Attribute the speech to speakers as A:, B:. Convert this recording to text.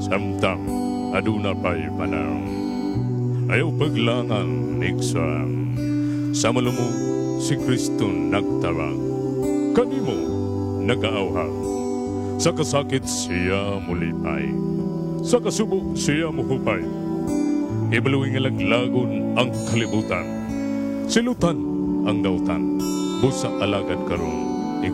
A: samtang aduna pa'y panang. Ayaw paglangan iksam, sa malumo si Kristo nagtarang. Kanimo nagaawhang, sa kasakit siya mulipay, sa kasubo siya muhupay. Ibaluing alaglagon ang kalibutan, silutan ang dautan, busa alagad karon.